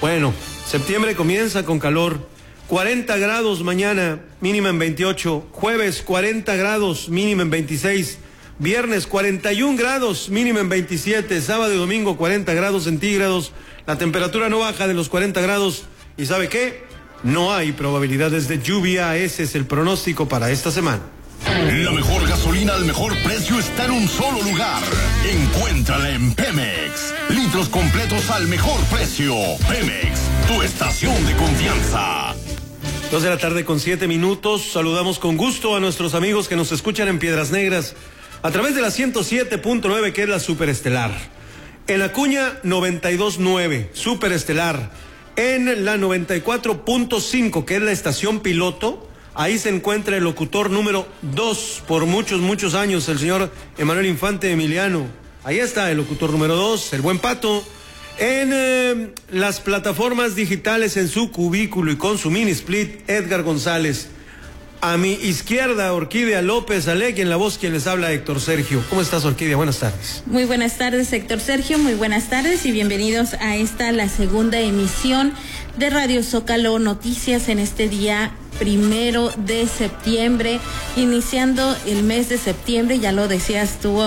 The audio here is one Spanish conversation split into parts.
Bueno, septiembre comienza con calor. 40 grados mañana, mínima en 28. Jueves 40 grados, mínima en 26. Viernes 41 grados, mínima en 27. Sábado y domingo 40 grados centígrados. La temperatura no baja de los 40 grados. ¿Y sabe qué? No hay probabilidades de lluvia. Ese es el pronóstico para esta semana. La mejor gasolina al mejor precio está en un solo lugar. Encuéntrala en Pemex. Litros completos al mejor precio. Pemex, tu estación de confianza. 2 de la tarde con 7 minutos. Saludamos con gusto a nuestros amigos que nos escuchan en Piedras Negras a través de la 107.9, que es la Superestelar. En Acuña, 92.9, Superestelar. En la 94.5, que es la estación piloto, ahí se encuentra el locutor número 2 por muchos años, el señor Emanuel Infante Emiliano. Ahí está el locutor número 2, el buen Pato. En las plataformas digitales, en su cubículo y con su mini split, Edgar González. A mi izquierda, Orquídea López Alec, y en la voz quien les habla, Héctor Sergio. ¿Cómo estás, Orquídea? Buenas tardes. Muy buenas tardes, Héctor Sergio. Muy buenas tardes y bienvenidos a la segunda emisión de Radio Zócalo Noticias en este día 1 de septiembre, iniciando el mes de septiembre. Ya lo decías tú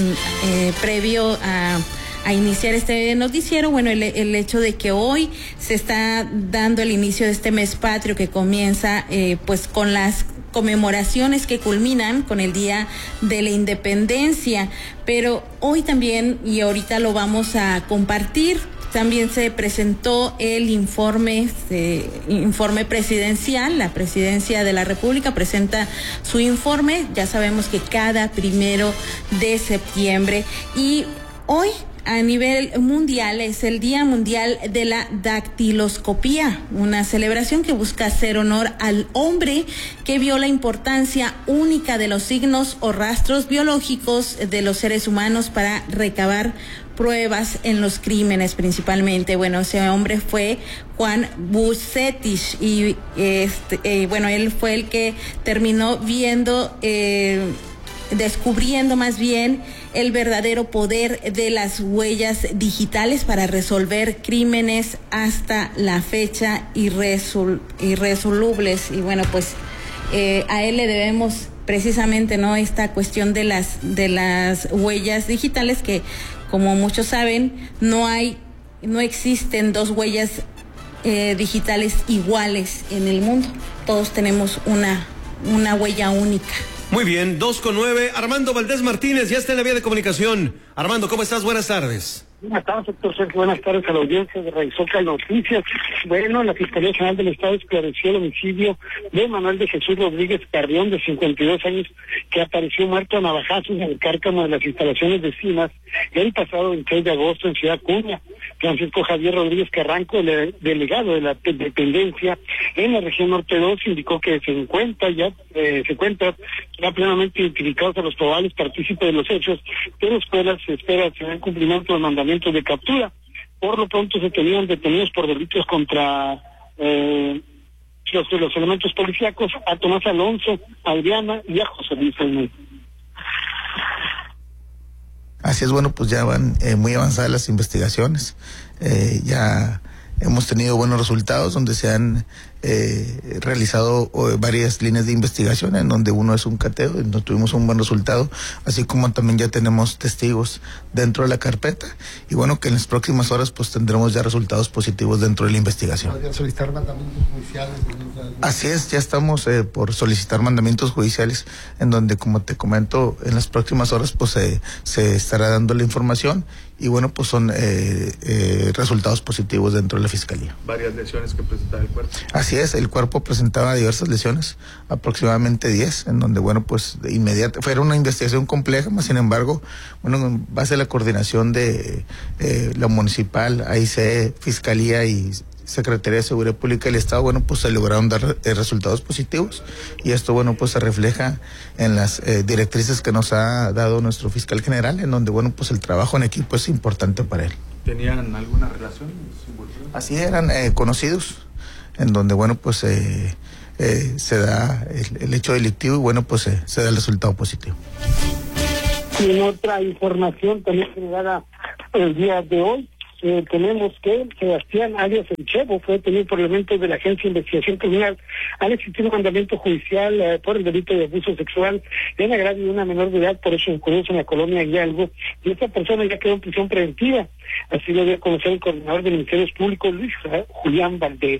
previo a iniciar este noticiero. Bueno, el hecho de que hoy se está dando el inicio de este mes patrio que comienza pues con las conmemoraciones que culminan con el Día de la Independencia, pero hoy también, y ahorita lo vamos a compartir, también se presentó el informe presidencial. La Presidencia de la República presenta su informe, ya sabemos que cada 1 de septiembre, y hoy a nivel mundial es el Día Mundial de la Dactiloscopía, una celebración que busca hacer honor al hombre que vio la importancia única de los signos o rastros biológicos de los seres humanos para recabar pruebas en los crímenes principalmente. Bueno, ese hombre fue Juan Bucetich y bueno, él fue el que terminó descubriendo más bien el verdadero poder de las huellas digitales para resolver crímenes hasta la fecha irresolubles. Y bueno, pues a él le debemos precisamente, ¿no?, esta cuestión de las huellas digitales, que como muchos saben, no existen dos huellas digitales iguales en el mundo. Todos tenemos una huella única. Muy bien, 2:09. Armando Valdés Martínez ya está en la vía de comunicación. Armando, ¿cómo estás? Buenas tardes. Buenas tardes, doctor Sergio. Buenas tardes a la audiencia de Radio Zócalo Noticias. Bueno, la Fiscalía General del Estado esclareció el homicidio de Manuel de Jesús Rodríguez Carrión, de 52 años, que apareció muerto a navajazos en el cárcamo de las instalaciones de CIMAS el pasado 26 de agosto en Ciudad Acuña. Francisco Javier Rodríguez Carranco, el delegado de la dependencia en la región norte 2, indicó que se encuentra ya plenamente identificados a los probables partícipes de los hechos, pero se espera se den cumplimiento de mandamientos de captura. Por lo pronto se tenían detenidos por delitos contra los elementos policíacos a Tomás Alonso, a Adriana y a José Luis Fernández. Así es, bueno, pues ya van muy avanzadas las investigaciones, ya hemos tenido buenos resultados donde se han realizado varias líneas de investigación, en donde uno es un cateo, en donde tuvimos un buen resultado, así como también ya tenemos testigos dentro de la carpeta, y bueno, que en las próximas horas pues tendremos ya resultados positivos dentro de la investigación. ¿Podrían solicitar mandamientos judiciales? Así es, ya estamos por solicitar mandamientos judiciales, en donde, como te comento, en las próximas horas pues se estará dando la información, y bueno, pues son resultados positivos dentro de la Fiscalía. ¿Varias lesiones que presentaba el cuerpo? Así es, el cuerpo presentaba diversas lesiones, aproximadamente 10, en donde, bueno, pues de inmediato, fue una investigación compleja, más sin embargo, bueno, en base a la coordinación de la municipal, AIC, Fiscalía y Secretaría de Seguridad Pública del Estado, bueno, pues se lograron dar resultados positivos, y esto, bueno, pues se refleja en las directrices que nos ha dado nuestro fiscal general, en donde, bueno, pues el trabajo en equipo es importante para él. ¿Tenían alguna relación? Así eran conocidos, en donde, bueno, pues se da el hecho delictivo, y bueno, pues se da el resultado positivo. Y en otra información también generada el día de hoy, tenemos que Sebastián alias El Chevo fue detenido por elementos de la Agencia de Investigación Criminal al existir un mandamiento judicial por el delito de abuso sexual en agravio de una menor de edad por hechos ocurridos en la colonia Hidalgo, y esta persona ya quedó en prisión preventiva. Así lo dio a conocer el coordinador de Ministerios Públicos, Luis Julián Valdés.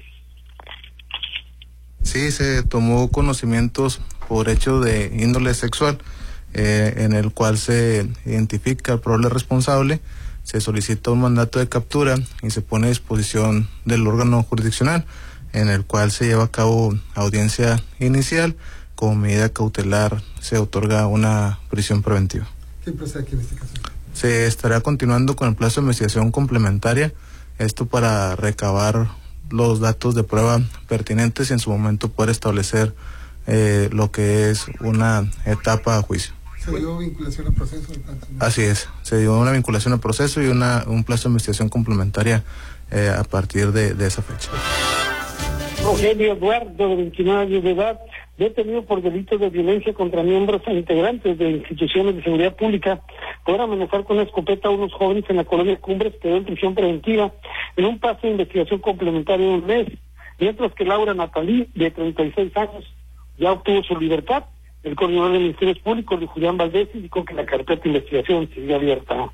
Sí, se tomó conocimientos por hecho de índole sexual, en el cual se identifica al probable responsable, se solicita un mandato de captura y se pone a disposición del órgano jurisdiccional, en el cual se lleva a cabo audiencia inicial. Como medida cautelar se otorga una prisión preventiva. ¿Qué procede aquí en este caso? Se estará continuando con el plazo de investigación complementaria, esto para recabar los datos de prueba pertinentes y en su momento poder establecer lo que es una etapa a juicio. ¿Se dio vinculación al proceso? Así es, se dio una vinculación al proceso y un plazo de investigación complementaria a partir de esa fecha. Rogelio Eduardo, de 29 años de edad, detenido por delitos de violencia contra miembros e integrantes de instituciones de seguridad pública por amenazar con una escopeta a unos jóvenes en la colonia Cumbres, quedó en prisión preventiva en un paso de investigación complementario de un mes, mientras que Laura Natalí, de 36 años, ya obtuvo su libertad. El coordinador de Ministerios Públicos, de Julián Valdés, indicó que la carpeta de investigación sigue abierta.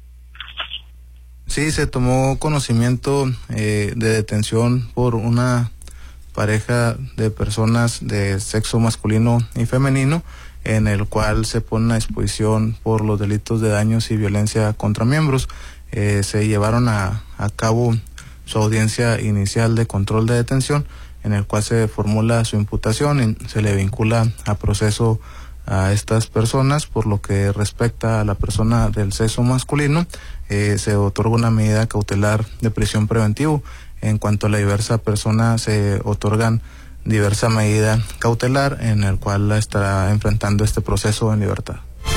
Sí, se tomó conocimiento de detención por una pareja de personas de sexo masculino y femenino, en el cual se pone a disposición por los delitos de daños y violencia contra miembros. Se llevaron a cabo su audiencia inicial de control de detención, en el cual se formula su imputación y se le vincula a proceso a estas personas. Por lo que respecta a la persona del sexo masculino, se otorga una medida cautelar de prisión preventiva. En cuanto a la diversa persona, se otorgan diversa medida cautelar, en el cual estará enfrentando este proceso en libertad.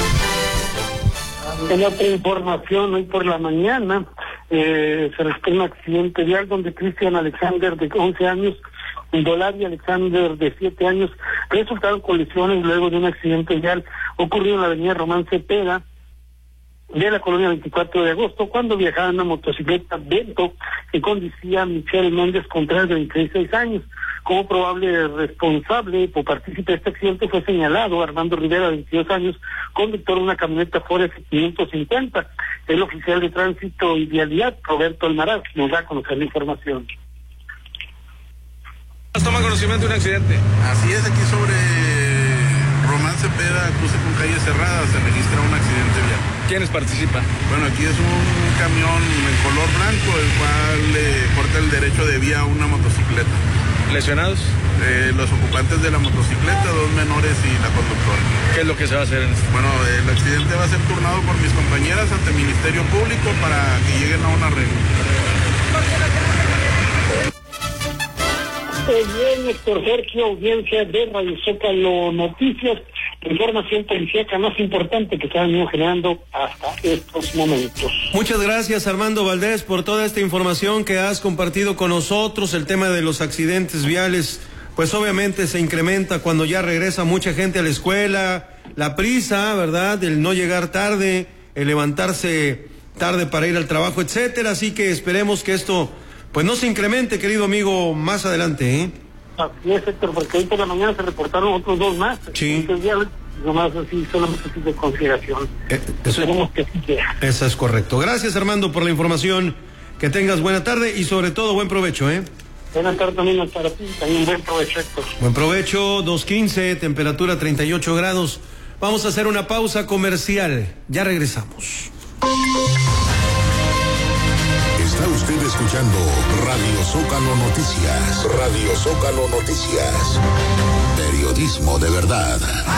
En otra información, hoy por la mañana se registró un accidente vial donde Cristian Alexander, de 11 años, y Dolari Alexander, de 7 años, resultaron con lesiones luego de un accidente vial ocurrido en la avenida Román Cepeda de la colonia 24 de agosto, cuando viajaba en una motocicleta Vento que conducía Michelle Méndez Contreras, de 26 años. Como probable responsable o partícipe de este accidente fue señalado Armando Rivera, de 22 años, conductor de una camioneta Ford F550. El oficial de tránsito y vialidad, Roberto Almaraz, nos da a conocer la información. Toma conocimiento de un accidente. Así es, aquí sobre Román Cepeda, cruce con calle cerrada, se registra un accidente vial. ¿Quiénes participan? Bueno, aquí es un camión en color blanco, el cual corta el derecho de vía a una motocicleta. ¿Lesionados? Los ocupantes de la motocicleta, 2 menores y la conductora. ¿Qué es lo que se va a hacer en este? Bueno, el accidente va a ser turnado por mis compañeras ante el Ministerio Público para que lleguen a un arreglo. Bien, Héctor Sergio, audiencia de Radio Zócalo Noticias, información policíaca más importante que se han ido generando hasta estos momentos. Muchas gracias, Armando Valdés, por toda esta información que has compartido con nosotros. El tema de los accidentes viales, pues obviamente se incrementa cuando ya regresa mucha gente a la escuela, la prisa, ¿verdad?, el no llegar tarde, el levantarse tarde para ir al trabajo, etcétera. Así que esperemos que esto pues no se incremente, querido amigo, más adelante, ¿eh? Así es, Héctor, porque hoy por la mañana se reportaron otros 2 más. Sí. Entonces ya nomás así, solamente así de consideración. Esperemos que así sea. Eso es correcto. Gracias, Armando, por la información. Que tengas buena tarde y sobre todo buen provecho, ¿eh? Buenas tardes también para ti, también buen provecho, Héctor. Buen provecho, 2:15, temperatura 38 grados. Vamos a hacer una pausa comercial. Ya regresamos. Está usted escuchando Radio Zócalo Noticias. Radio Zócalo Noticias. Periodismo de verdad.